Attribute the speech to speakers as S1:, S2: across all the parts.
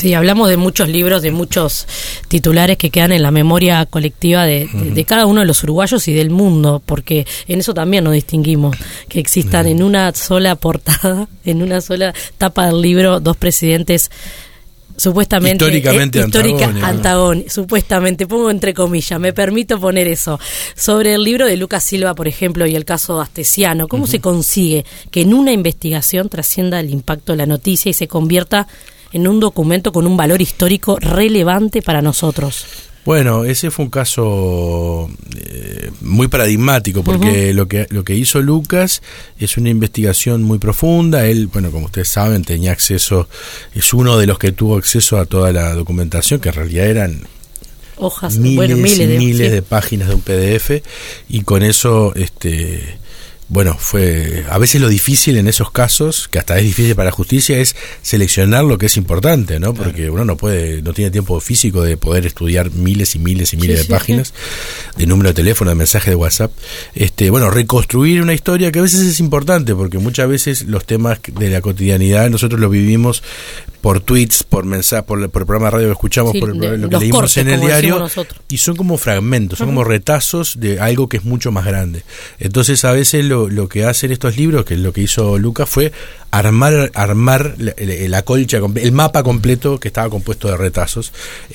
S1: Sí, hablamos de muchos libros, de muchos titulares que quedan en la memoria colectiva de cada uno de los uruguayos y del mundo, porque en eso también nos distinguimos, que existan en una sola portada, en una sola tapa del libro, dos presidentes supuestamente
S2: históricamente
S1: antagónicos, supuestamente, pongo entre comillas, me permito poner eso. Sobre el libro de Lucas Silva, por ejemplo, y el caso Astesiano, ¿cómo se consigue que en una investigación trascienda el impacto de la noticia y se convierta en un documento con un valor histórico relevante para nosotros?
S2: Bueno, ese fue un caso muy paradigmático, porque lo que hizo Lucas es una investigación muy profunda. Él, bueno, como ustedes saben, tenía acceso, es uno de los que tuvo acceso a toda la documentación, que en realidad eran
S1: hojas,
S2: miles de páginas de un PDF, y con eso bueno, fue a veces lo difícil en esos casos, que hasta es difícil para la justicia, es seleccionar lo que es importante, ¿no? Porque uno no tiene tiempo físico de poder estudiar miles y miles y miles de páginas, de número de teléfono, de mensajes de WhatsApp. Bueno, reconstruir una historia que a veces es importante, porque muchas veces los temas de la cotidianidad nosotros los vivimos por tweets, por mensajes, por el programa de radio que escuchamos, por lo que leímos cortes, en el diario, y son como fragmentos, son como retazos de algo que es mucho más grande. Entonces a veces lo que hacen estos libros, que es lo que hizo Lucas, fue armar la colcha, el mapa completo que estaba compuesto de retazos,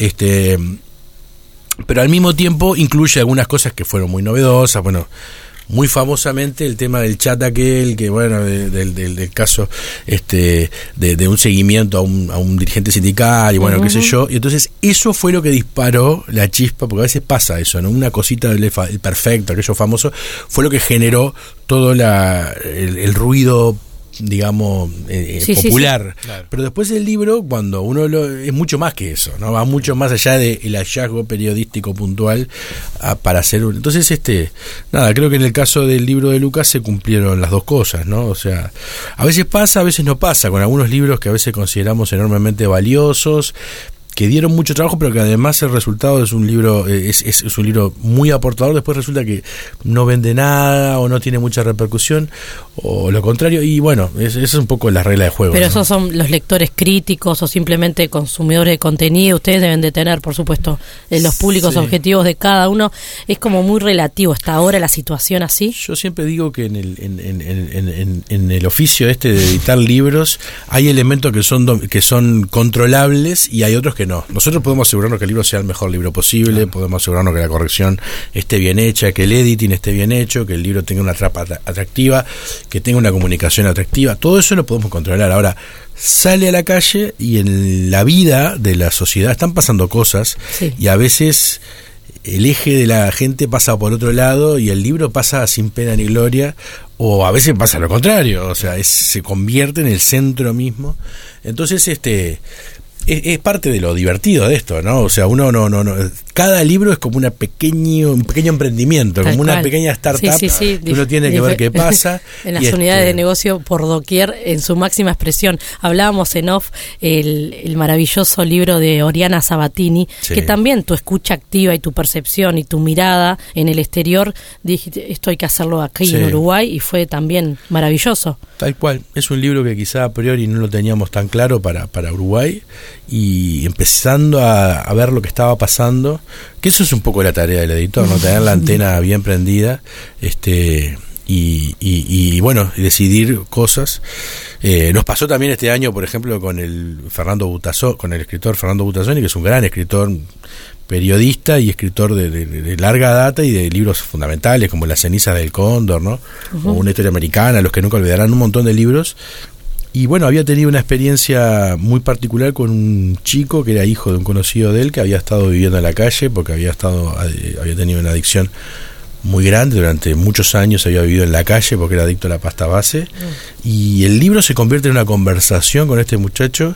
S2: pero al mismo tiempo incluye algunas cosas que fueron muy novedosas. Bueno, muy famosamente el tema del chat aquel, que bueno, del caso de un seguimiento a un dirigente sindical, y bueno, qué sé yo. Y entonces eso fue lo que disparó la chispa, porque a veces pasa eso, ¿no? Una cosita del perfecto, aquello famoso, fue lo que generó todo el ruido, digamos, popular.
S1: Sí. Claro.
S2: Pero después el libro, cuando uno es mucho más que eso, ¿no? Va mucho más allá del hallazgo periodístico puntual para hacer entonces nada, creo que en el caso del libro de Lucas se cumplieron las dos cosas, ¿no? O sea, a veces pasa, a veces no pasa, con algunos libros que a veces consideramos enormemente valiosos, que dieron mucho trabajo, pero que además el resultado es un libro es un libro muy aportador. Después resulta que no vende nada o no tiene mucha repercusión, o lo contrario, y bueno, esa es un poco la regla de juego.
S1: Pero
S2: ¿no?
S1: ¿Esos son los lectores críticos o simplemente consumidores de contenido? Ustedes deben de tener, por supuesto, los públicos objetivos de cada uno. Es como muy relativo hasta ahora la situación así.
S2: Yo siempre digo que en el oficio de editar libros hay elementos que son controlables y hay otros que no. Nosotros podemos asegurarnos que el libro sea el mejor libro posible, podemos asegurarnos que la corrección esté bien hecha, que el editing esté bien hecho, que el libro tenga una trapa atractiva, que tenga una comunicación atractiva. Todo eso lo podemos controlar. Ahora, sale a la calle y en la vida de la sociedad están pasando cosas, y a veces el eje de la gente pasa por otro lado y el libro pasa sin pena ni gloria, o a veces pasa lo contrario, o sea, se convierte en el centro mismo. Entonces es parte de lo divertido de esto, ¿no? O sea, uno no cada libro es como un pequeño emprendimiento, como una pequeña startup que uno tiene que ver qué pasa.
S1: En las unidades de negocio por doquier, en su máxima expresión. Hablábamos en off el maravilloso libro de Oriana Sabatini, que también tu escucha activa y tu percepción y tu mirada en el exterior, dijiste, esto hay que hacerlo aquí en Uruguay, y fue también maravilloso. Tal
S2: cual, es un libro que quizá a priori no lo teníamos tan claro para Uruguay, y empezando a ver lo que estaba pasando, que eso es un poco la tarea del editor, ¿no? Tener la antena bien prendida, y bueno, decidir cosas. Nos pasó también este año, por ejemplo, con el escritor Fernando Butazzoni, que es un gran escritor, periodista y escritor de larga data y de libros fundamentales como Las cenizas del cóndor, ¿no? O Una historia americana, Los que nunca olvidarán, un montón de libros. Y bueno, había tenido una experiencia muy particular con un chico que era hijo de un conocido de él, que había estado viviendo en la calle porque había tenido una adicción muy grande, durante muchos años había vivido en la calle porque era adicto a la pasta base, y el libro se convierte en una conversación con este muchacho,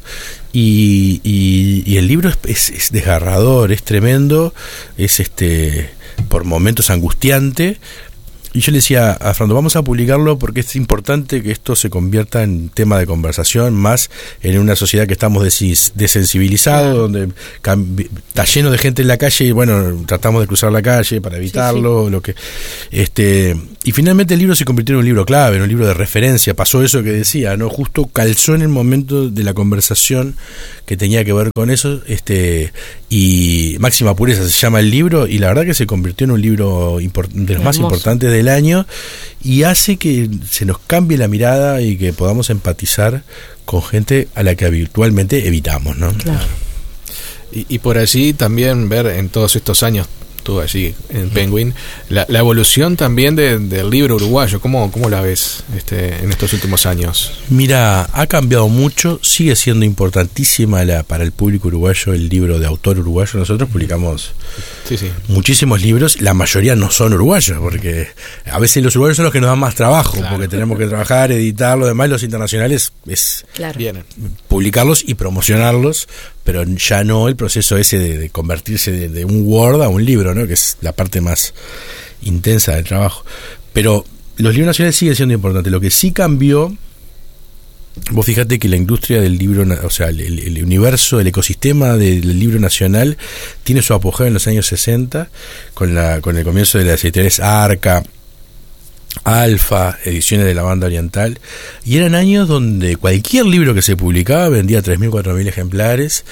S2: y el libro es desgarrador, es tremendo, es por momentos angustiante, Y yo le decía a Fernando, vamos a publicarlo porque es importante que esto se convierta en tema de conversación, más en una sociedad que estamos desensibilizados, donde está lleno de gente en la calle y bueno, tratamos de cruzar la calle para evitarlo, lo que y finalmente el libro se convirtió en un libro clave, en un libro de referencia. Pasó eso que decía, ¿no? Justo calzó en el momento de la conversación que tenía que ver con eso, y Máxima Pureza se llama el libro, y la verdad que se convirtió en un libro de los más importantes del año, y hace que se nos cambie la mirada y que podamos empatizar con gente a la que habitualmente evitamos, ¿no?
S1: Claro.
S3: Y por allí también ver en todos estos años, tú allí en Penguin, la evolución también del libro uruguayo. ¿Cómo la ves en estos últimos años?
S2: Mira, ha cambiado mucho, sigue siendo importantísima para el público uruguayo el libro de autor uruguayo. Nosotros publicamos muchísimos libros, la mayoría no son uruguayos, porque a veces los uruguayos son los que nos dan más trabajo, porque tenemos que trabajar, editarlo, además los internacionales es publicarlos y promocionarlos, pero ya no el proceso ese de convertirse de un Word a un libro, ¿no? Que es la parte más intensa del trabajo. Pero los libros nacionales siguen siendo importantes. Lo que sí cambió, vos fíjate que la industria del libro, o sea, el universo, el ecosistema del libro nacional tiene su apogeo en los años 60 con el comienzo de las editoriales Arca, Alfa, ediciones de la Banda Oriental, y eran años donde cualquier libro que se publicaba vendía 3.000, 4.000 ejemplares,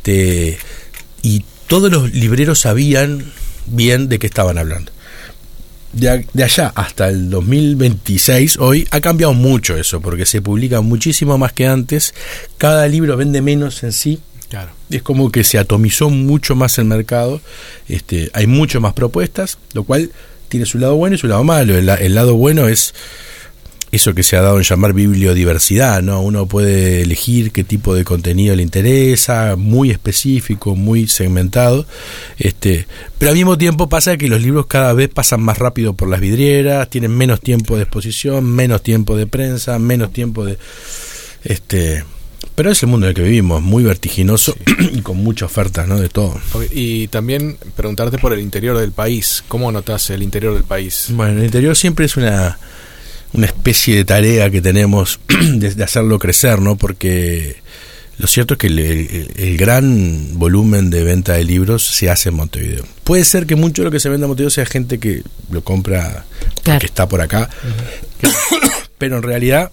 S2: y todos los libreros sabían bien de qué estaban hablando. De allá hasta el 2026, hoy ha cambiado mucho eso, porque se publica muchísimo más que antes, cada libro vende menos en sí.
S3: Claro.
S2: Es como que se atomizó mucho más el mercado, hay mucho más propuestas, lo cual tiene su lado bueno y su lado malo. El lado bueno es eso que se ha dado en llamar bibliodiversidad, ¿no? Uno puede elegir qué tipo de contenido le interesa, muy específico, muy segmentado, pero al mismo tiempo pasa que los libros cada vez pasan más rápido por las vidrieras, tienen menos tiempo de exposición, menos tiempo de prensa, menos tiempo de pero es el mundo en el que vivimos, muy vertiginoso y con mucha oferta, ¿no? De todo.
S3: Y también preguntarte por el interior del país. ¿Cómo notas el interior del país?
S2: Bueno, el interior siempre es una especie de tarea que tenemos de hacerlo crecer, ¿no? Porque lo cierto es que el gran volumen de venta de libros se hace en Montevideo. Puede ser que mucho de lo que se venda en Montevideo sea gente que lo compra porque está por acá, pero en realidad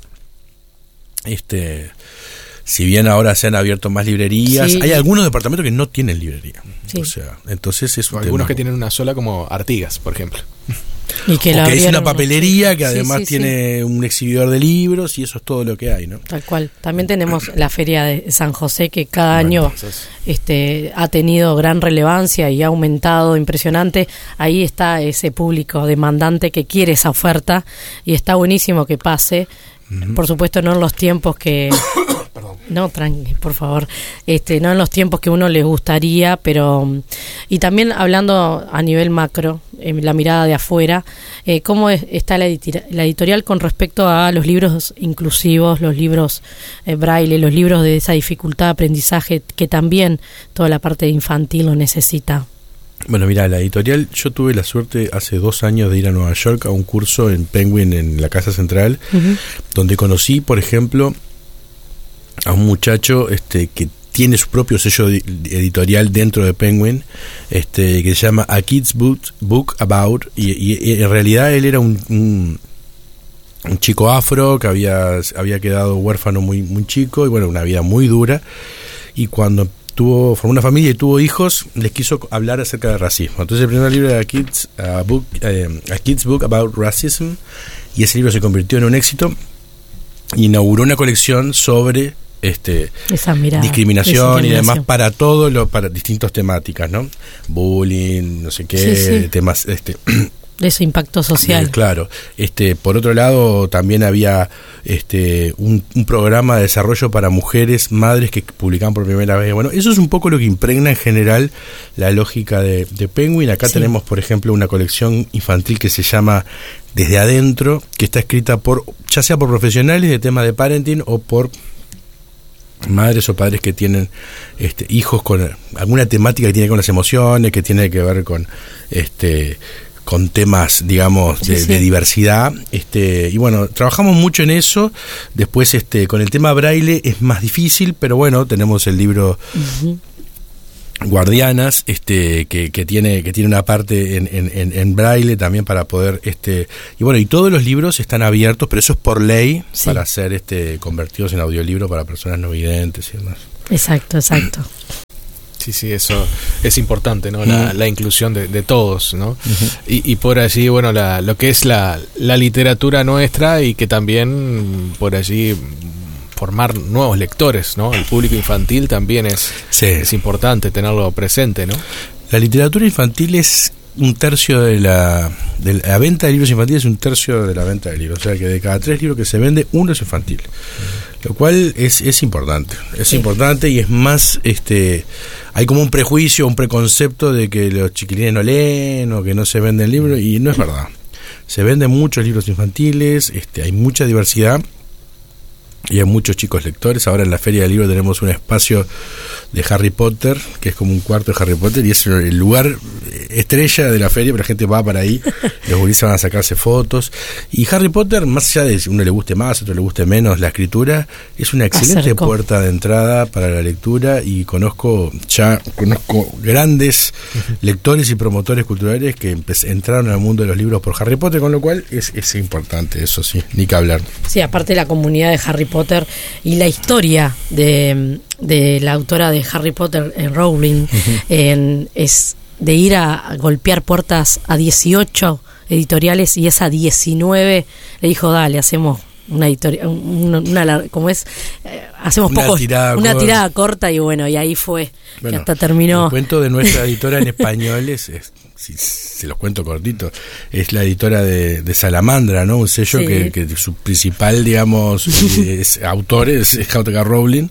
S2: si bien ahora se han abierto más librerías, hay algunos departamentos que no tienen librería. O sea, entonces es
S3: algunos que tienen una sola, como Artigas, por ejemplo.
S1: Y que
S2: es una papelería que además tiene un exhibidor de libros, y eso es todo lo que hay, ¿no?
S1: Tal cual. También tenemos la Feria de San José, que cada año ha tenido gran relevancia y ha aumentado impresionante. Ahí está ese público demandante que quiere esa oferta, y está buenísimo que pase. Por supuesto, no en los tiempos que no, tranqui, por favor, no en los tiempos que uno les gustaría, pero y también hablando a nivel macro, la mirada de afuera, cómo está la editorial con respecto a los libros inclusivos, los libros braille, los libros de esa dificultad de aprendizaje que también toda la parte infantil lo necesita.
S2: Bueno, mira, la editorial, yo tuve la suerte hace 2 años de ir a Nueva York a un curso en Penguin, en la Casa Central, donde conocí, por ejemplo, a un muchacho que tiene su propio sello editorial dentro de Penguin, que se llama A Kid's Book About, y en realidad él era un chico afro que había quedado huérfano muy chico, y bueno, una vida muy dura, y cuando formó una familia y tuvo hijos, les quiso hablar acerca del racismo. Entonces el primer libro era A Kid's Book About Racism, y ese libro se convirtió en un éxito, inauguró una colección sobre
S1: esa mirada,
S2: discriminación y demás para para distintas temáticas, ¿no? Bullying, no sé qué, temas
S1: de ese impacto social.
S2: Claro. Por otro lado, también había un programa de desarrollo para mujeres, madres que publicaban por primera vez. Bueno, eso es un poco lo que impregna en general la lógica de Penguin. Acá tenemos, por ejemplo, una colección infantil que se llama Desde Adentro, que está escrita ya sea por profesionales de tema de parenting o por madres o padres que tienen hijos con alguna temática que tiene con las emociones, que tiene que ver con con temas, digamos, de diversidad. Y bueno, trabajamos mucho en eso. Después, con el tema braille es más difícil, pero bueno, tenemos el libro Guardianas, que tiene una parte en braille también para poder, y bueno, y todos los libros están abiertos, pero eso es por ley, para ser convertidos en audiolibro para personas no videntes y demás.
S1: Exacto.
S3: Sí, eso es importante, ¿no? La inclusión de todos, ¿no? Y por allí, bueno, lo que es la literatura nuestra, y que también por allí formar nuevos lectores, ¿no? El público infantil también es importante tenerlo presente, ¿no?
S2: La literatura infantil es un tercio de la venta de libros infantiles, es un tercio de la venta de libros, o sea que de cada 3 libros que se vende, 1 es infantil, lo cual es importante, importante, y es más, hay como un prejuicio, un preconcepto de que los chiquilines no leen o que no se venden libros, y no es verdad. Se venden muchos libros infantiles, hay mucha diversidad y hay muchos chicos lectores. Ahora en la Feria del Libro tenemos un espacio de Harry Potter, que es como un cuarto de Harry Potter, y es el lugar estrella de la feria, pero la gente va para ahí, los gurises van a sacarse fotos. Y Harry Potter, más allá de si uno le guste más, otro le guste menos la escritura, es una excelente puerta de entrada para la lectura, y conozco grandes lectores y promotores culturales que entraron al mundo de los libros por Harry Potter, con lo cual es importante, eso sí, ni que hablar.
S1: Sí, aparte la comunidad de Harry Potter y la historia de la autora de Harry Potter, Rowling, es de ir a golpear puertas a 18 editoriales, y esa 19 le dijo, dale, hacemos una editorial, ¿cómo es? Hacemos una tirada corta, y bueno, y ahí fue, que hasta terminó.
S2: El cuento de nuestra editora en español si se los cuento cortito, es la editora de Salamandra, ¿no? Un sello que su principal, digamos, autor es J.K. Rowling.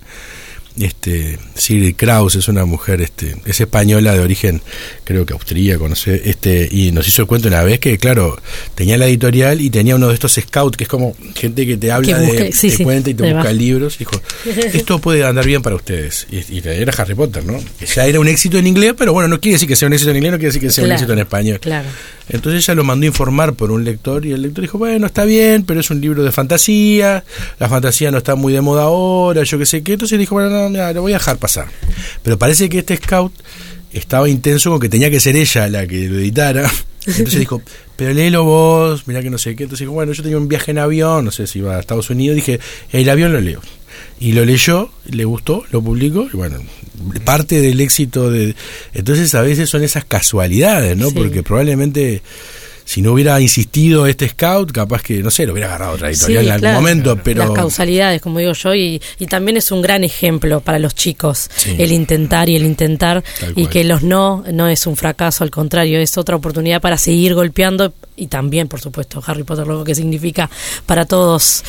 S2: Sigrid Kraus es una mujer, es española de origen, creo que austríaco, no sé, y nos hizo el cuento una vez que, claro, tenía la editorial y tenía uno de estos scouts, que es como gente que te habla, te cuenta y te busca libros, y dijo, esto puede andar bien para ustedes, y era Harry Potter, ¿no? Ya era un éxito en inglés, pero bueno, no quiere decir que sea un éxito en inglés, no quiere decir que sea un éxito en español.
S1: Claro.
S2: Entonces ella lo mandó a informar por un lector, y el lector dijo, bueno, está bien, pero es un libro de fantasía, la fantasía no está muy de moda ahora, yo qué sé qué. Entonces dijo, bueno, no, mira, lo voy a dejar pasar. Pero parece que este scout estaba intenso con que tenía que ser ella la que lo editara. Entonces dijo, pero léelo vos, mirá que no sé qué. Entonces dijo, bueno, yo tenía un viaje en avión, no sé si iba a Estados Unidos, dije, el avión lo leo. Y lo leyó, le gustó, lo publicó, y bueno, parte del éxito de... Entonces a veces son esas casualidades, ¿no? Porque probablemente si no hubiera insistido scout, capaz que, no sé, lo hubiera agarrado otra editorial en algún momento, pero...
S1: Las causalidades, como digo yo, y también es un gran ejemplo para los chicos, el intentar y el intentar, y que los no es un fracaso, al contrario, es otra oportunidad para seguir golpeando, y también, por supuesto, Harry Potter, lo que significa para todos,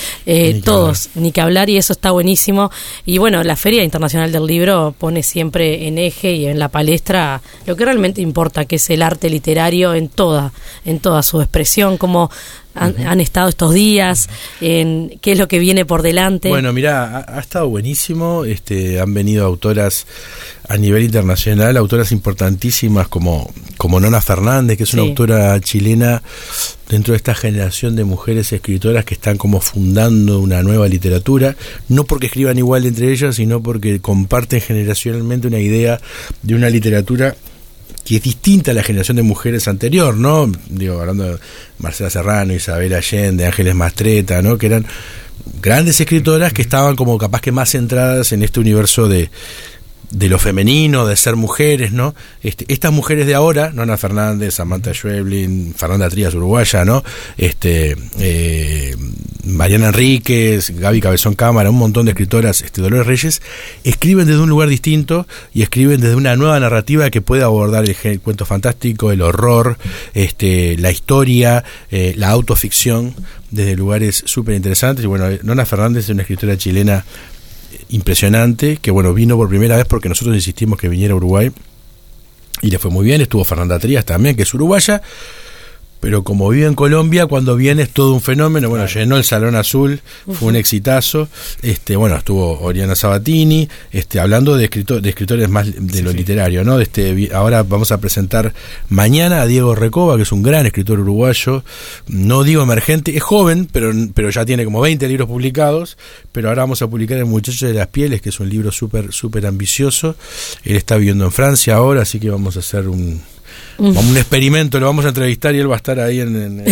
S1: ni que hablar, y eso está buenísimo. Y bueno, la Feria Internacional del Libro pone siempre en eje y en la palestra lo que realmente importa, que es el arte literario en toda su expresión, como han estado estos días, en qué es lo que viene por delante.
S2: Bueno, mirá, ha estado buenísimo, han venido autoras a nivel internacional, autoras importantísimas como Nona Fernández, que es una autora chilena dentro de esta generación de mujeres escritoras que están como fundando una nueva literatura, no porque escriban igual entre ellas, sino porque comparten generacionalmente una idea de una literatura que es distinta a la generación de mujeres anterior, ¿no? Digo, hablando de Marcela Serrano, Isabel Allende, Ángeles Mastretta, ¿no? Que eran grandes escritoras que estaban como capaz que más centradas en este universo de lo femenino, de ser mujeres, ¿no? Estas mujeres de ahora, Nona Fernández, Samantha Schweblin, Fernanda Trías, uruguaya, ¿no? Mariana Enríquez, Gaby Cabezón Cámara, un montón de escritoras, Dolores Reyes, escriben desde un lugar distinto y escriben desde una nueva narrativa que puede abordar el cuento fantástico, el horror, la historia, la autoficción, desde lugares súper interesantes. Y bueno, Nona Fernández es una escritora chilena impresionante, que bueno, vino por primera vez porque nosotros insistimos que viniera a Uruguay y le fue muy bien. Estuvo Fernanda Trías también, que es uruguaya, pero como vive en Colombia, cuando viene es todo un fenómeno. Bueno, llenó el Salón Azul, fue un exitazo. Bueno, estuvo Oriana Sabatini, hablando de escritores más de lo literario, ¿no? Ahora vamos a presentar mañana a Diego Recoba, que es un gran escritor uruguayo, no digo emergente, es joven, pero ya tiene como 20 libros publicados, pero ahora vamos a publicar El Muchacho de las Pieles, que es un libro súper ambicioso. Él está viviendo en Francia ahora, así que vamos a hacer un experimento, lo vamos a entrevistar y él va a estar ahí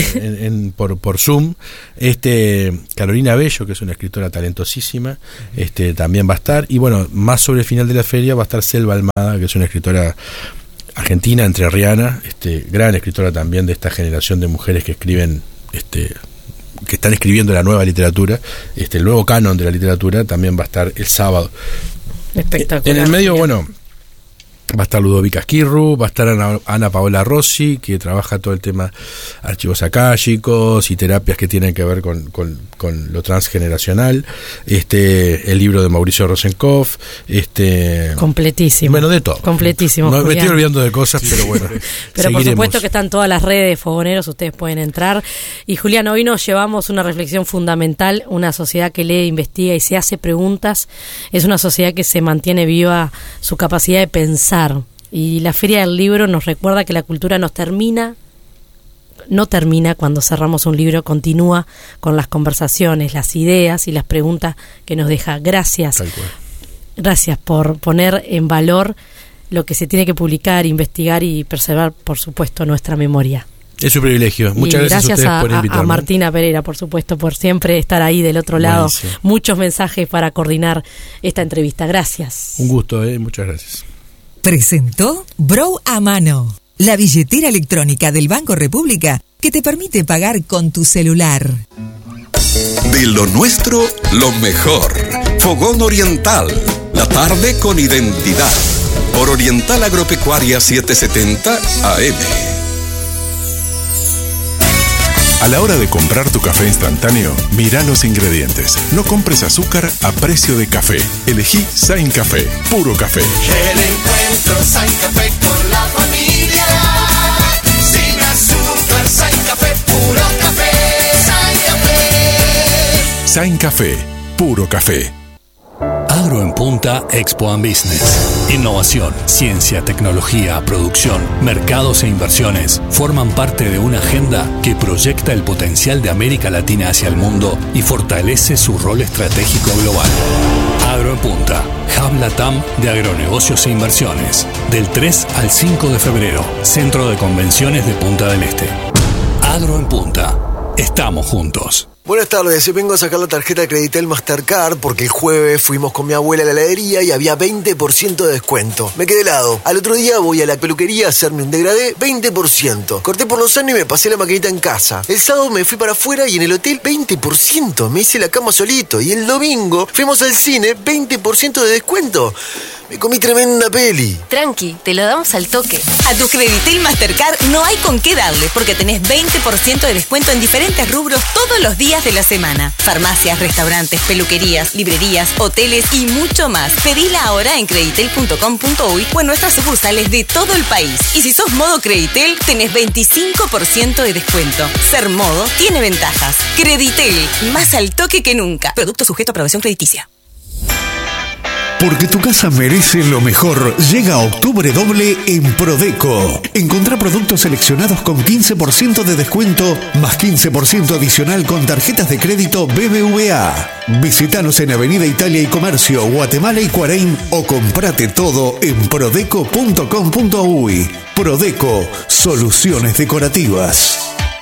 S2: por Zoom. Carolina Bello, que es una escritora talentosísima, también va a estar. Y bueno, más sobre el final de la feria va a estar Selva Almada, que es una escritora argentina, entrerriana, gran escritora también de esta generación de mujeres que escriben, que están escribiendo la nueva literatura, el nuevo canon de la literatura. También va a estar el sábado.
S1: Espectacular.
S2: En el medio, bueno, va a estar Ludovica Esquirru, va a estar Ana Paola Rossi, que trabaja todo el tema archivos akáshicos y terapias que tienen que ver con lo transgeneracional. El libro de Mauricio Rosenkopf.
S1: Completísimo.
S2: Bueno, de todo.
S1: Completísimo.
S2: No, me estoy olvidando de cosas, pero bueno.
S1: Pero por supuesto que están todas las redes de Fogoneros, ustedes pueden entrar. Y Julián, hoy nos llevamos una reflexión fundamental. Una sociedad que lee, investiga y se hace preguntas es una sociedad que se mantiene viva su capacidad de pensar. Y la Feria del Libro nos recuerda que la cultura no termina cuando cerramos un libro, continúa con las conversaciones, las ideas y las preguntas que nos deja. Gracias por poner en valor lo que se tiene que publicar, investigar y preservar, por supuesto, nuestra memoria.
S2: Es un privilegio. Muchas gracias a ustedes por invitarme.
S1: A Martina Pereira, por supuesto, por siempre estar ahí del otro lado.
S2: Buenísimo.
S1: Muchos mensajes para coordinar esta entrevista. Gracias.
S2: Un gusto, muchas gracias.
S4: Presentó Brow a Mano, la billetera electrónica del Banco República que te permite pagar con tu celular.
S5: De lo nuestro, lo mejor. Fogón Oriental, la tarde con identidad. Por Oriental Agropecuaria 770 AM.
S6: A la hora de comprar tu café instantáneo, mira los ingredientes. No compres azúcar a precio de café. Elegí Sain Café, puro café.
S7: El encuentro Sain Café con la familia. Sin azúcar, Sain Café, puro café. Sain Café.
S6: Sain Café, puro café.
S8: Agro en Punta Expo and Business. Innovación, ciencia, tecnología, producción, mercados e inversiones forman parte de una agenda que proyecta el potencial de América Latina hacia el mundo y fortalece su rol estratégico global. Agro en Punta, Hub Latam de agronegocios e inversiones. Del 3 al 5 de febrero, Centro de Convenciones de Punta del Este. Agro en Punta. Estamos juntos.
S9: Buenas tardes, vengo a sacar la tarjeta Creditel Mastercard porque el jueves fuimos con mi abuela a la heladería y había 20% de descuento. Me quedé helado. Al otro día voy a la peluquería a hacerme un degradé, 20%. Corté por los años y me pasé la maquinita en casa. El sábado me fui para afuera y en el hotel 20%. Me hice la cama solito. Y el domingo fuimos al cine, 20% de descuento. Me comí tremenda peli.
S10: Tranqui, te lo damos al toque. A tu Creditel Mastercard no hay con qué darle porque tenés 20% de descuento en diferentes rubros todos los días de la semana. Farmacias, restaurantes, peluquerías, librerías, hoteles y mucho más. Pedila ahora en creditel.com.uy o en nuestras sucursales de todo el país. Y si sos modo Creditel, tenés 25% de descuento. Ser modo tiene ventajas. Creditel, más al toque que nunca. Producto sujeto a aprobación crediticia.
S11: Porque tu casa merece lo mejor. Llega Octubre Doble en Prodeco. Encontrá productos seleccionados con 15% de descuento, más 15% adicional con tarjetas de crédito BBVA. Visítanos en Avenida Italia y Comercio, Guatemala y Cuareim o comprate todo en prodeco.com.uy. Prodeco, soluciones decorativas.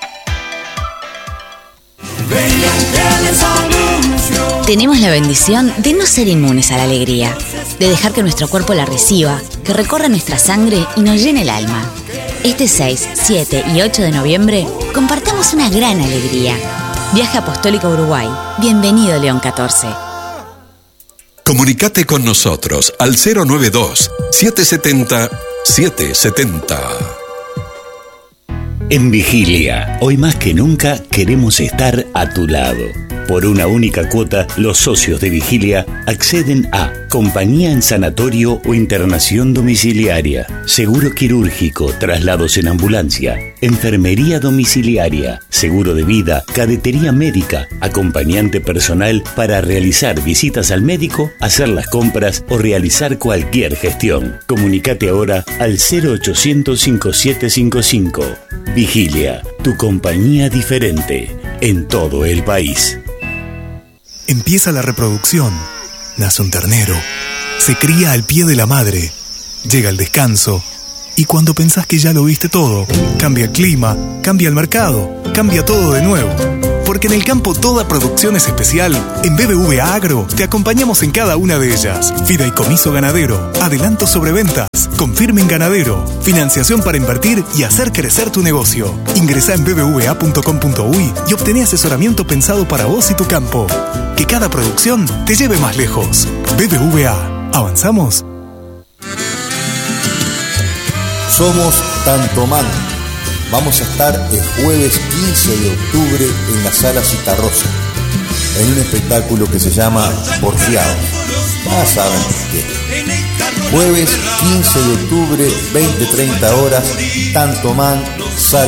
S12: Tenemos la bendición de no ser inmunes a la alegría, de dejar que nuestro cuerpo la reciba, que recorra nuestra sangre y nos llene el alma. Este 6, 7 y 8 de noviembre compartamos una gran alegría. Viaje Apostólico a Uruguay. Bienvenido, León 14.
S5: Comunicate con nosotros al 092-770-770.
S13: En Vigilia, hoy más que nunca queremos estar a tu lado. Por una única cuota, los socios de Vigilia acceden a compañía en sanatorio o internación domiciliaria, seguro quirúrgico, traslados en ambulancia, enfermería domiciliaria, seguro de vida, cadetería médica, acompañante personal para realizar visitas al médico, hacer las compras o realizar cualquier gestión. Comunicate ahora al 0800 5755. Vigilia, tu compañía diferente en todo el país.
S14: Empieza la reproducción, nace un ternero, se cría al pie de la madre, llega el descanso y cuando pensás que ya lo viste todo, cambia el clima, cambia el mercado, cambia todo de nuevo. Porque en el campo toda producción es especial. En BBVA Agro te acompañamos en cada una de ellas. Fideicomiso ganadero, adelanto sobre ventas, confirme en ganadero, financiación para invertir y hacer crecer tu negocio. Ingresá en bbva.com.uy y obtené asesoramiento pensado para vos y tu campo. Que cada producción te lleve más lejos. BBVA. ¿Avanzamos?
S15: Somos Tantomán. Vamos a estar el jueves 15 de octubre en la Sala Citarrosa, en un espectáculo que se llama Porfiados. Ya saben por qué. Jueves 15 de octubre, 20-30 horas, Tantomán, Sala